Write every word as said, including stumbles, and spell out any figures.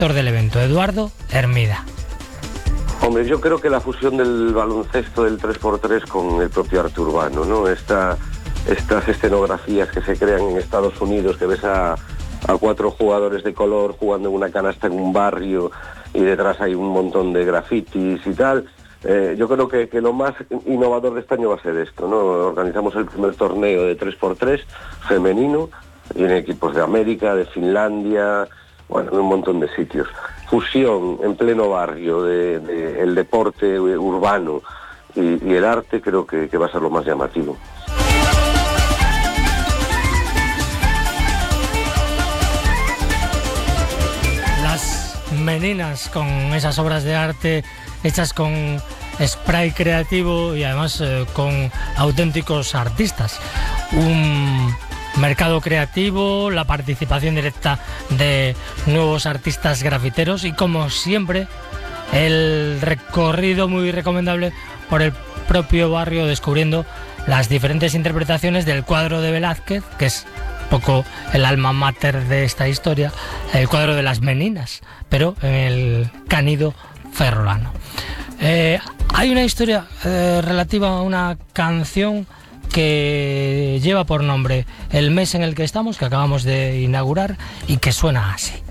del evento, Eduardo Hermida. Hombre, yo creo que la fusión del baloncesto del tres por tres con el propio arte urbano, ¿no? Esta, estas escenografías que se crean en Estados Unidos, que ves a, a cuatro jugadores de color jugando en una canasta en un barrio y detrás hay un montón de grafitis y tal. Eh, yo creo que, que lo más innovador de este año va a ser esto, ¿no? Organizamos el primer torneo de tres por tres femenino, vienen equipos de América, de Finlandia, bueno, un montón de sitios. Fusión en pleno barrio de, de el deporte urbano y, y el arte creo que, que va a ser lo más llamativo. Las meninas con esas obras de arte hechas con spray creativo y además eh, con auténticos artistas. Un mercado creativo, la participación directa de nuevos artistas grafiteros y, como siempre, el recorrido muy recomendable por el propio barrio descubriendo las diferentes interpretaciones del cuadro de Velázquez, que es un poco el alma mater de esta historia, el cuadro de las meninas, pero en el Canido ferrolano. Eh, hay una historia eh, relativa a una canción que lleva por nombre el mes en el que estamos, que acabamos de inaugurar, y que suena así.